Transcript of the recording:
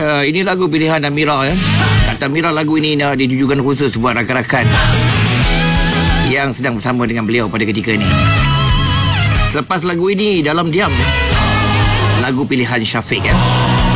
Ini lagu pilihan Amira ya. Kata Amira, lagu ini ditujukan khusus buat rakan-rakan yang sedang bersama dengan beliau pada ketika ini. Selepas lagu ini, Dalam Diam, lagu pilihan Syafiq ya.